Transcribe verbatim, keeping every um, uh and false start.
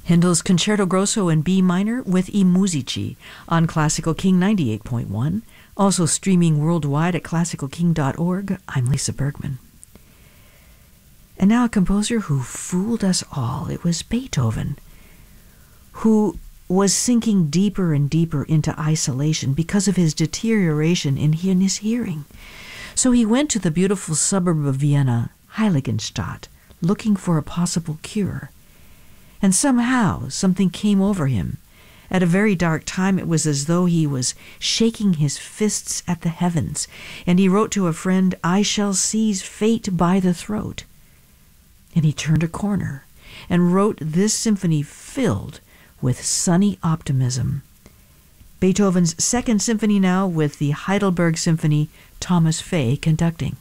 Handel's Concerto Grosso in B minor with I Musici on Classical King ninety-eight point one, also streaming worldwide at classical king dot org. I'm Lisa Bergman. And now a composer who fooled us all. It was Beethoven, who was sinking deeper and deeper into isolation because of his deterioration in his hearing. So he went to the beautiful suburb of Vienna, Heiligenstadt, looking for a possible cure. And somehow something came over him. At a very dark time, it was as though he was shaking his fists at the heavens, and he wrote to a friend, "I shall seize fate by the throat." And he turned a corner and wrote this symphony filled with sunny optimism. Beethoven's Second Symphony now with the Heidelberg Symphony, Thomas Fay conducting.